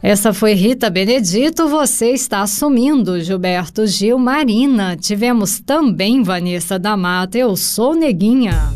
Essa foi Rita Benedito, Você Está Sumindo, Gilberto Gil, Marina. Tivemos também Vanessa da Mata, Eu Sou Neguinha.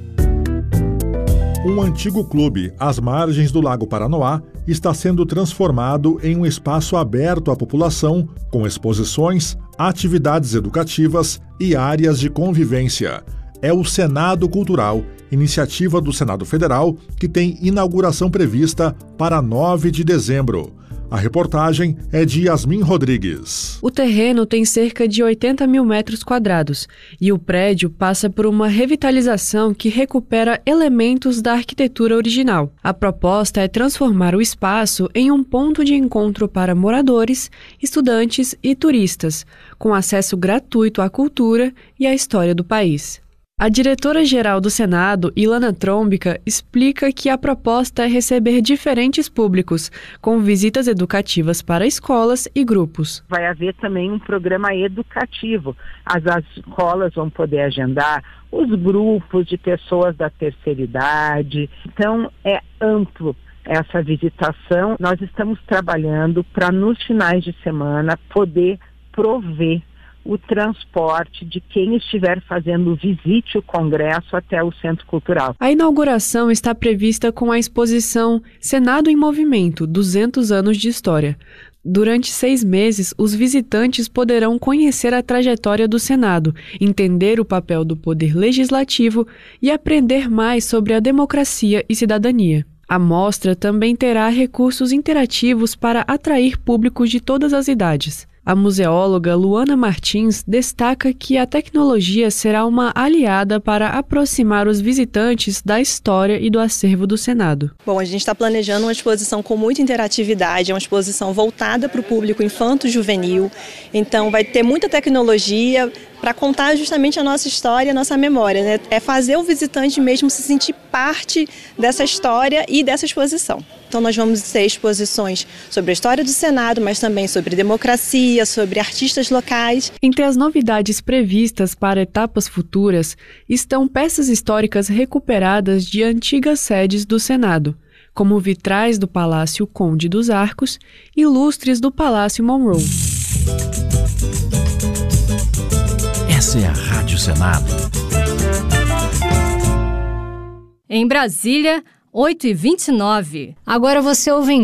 Um antigo clube, às margens do Lago Paranoá, está sendo transformado em um espaço aberto à população, com exposições, atividades educativas e áreas de convivência. É o Senado Cultural, iniciativa do Senado Federal, que tem inauguração prevista para 9 de dezembro. A reportagem é de Yasmin Rodrigues. O terreno tem cerca de 80 mil metros quadrados e o prédio passa por uma revitalização que recupera elementos da arquitetura original. A proposta é transformar o espaço em um ponto de encontro para moradores, estudantes e turistas, com acesso gratuito à cultura e à história do país. A diretora-geral do Senado, Ilana Trombica, explica que a proposta é receber diferentes públicos, com visitas educativas para escolas e grupos. Vai haver também um programa educativo. As escolas vão poder agendar os grupos de pessoas da terceira idade. Então, é amplo essa visitação. Nós estamos trabalhando para, nos finais de semana, poder prover o transporte de quem estiver fazendo visite o Congresso até o Centro Cultural. A inauguração está prevista com a exposição Senado em Movimento, 200 anos de história. Durante 6 meses, os visitantes poderão conhecer a trajetória do Senado, entender o papel do poder legislativo e aprender mais sobre a democracia e cidadania. A mostra também terá recursos interativos para atrair públicos de todas as idades. A museóloga Luana Martins destaca que a tecnologia será uma aliada para aproximar os visitantes da história e do acervo do Senado. Bom, a gente está planejando uma exposição com muita interatividade, é uma exposição voltada para o público infanto-juvenil, então vai ter muita tecnologia para contar justamente a nossa história e a nossa memória, né? É fazer o visitante mesmo se sentir parte dessa história e dessa exposição. Então nós vamos ter exposições sobre a história do Senado, mas também sobre democracia, sobre artistas locais. Entre as novidades previstas para etapas futuras estão peças históricas recuperadas de antigas sedes do Senado, como vitrais do Palácio Conde dos Arcos e lustres do Palácio Monroe. Essa é a Rádio Senado. Em Brasília, 8h29. Agora você ouve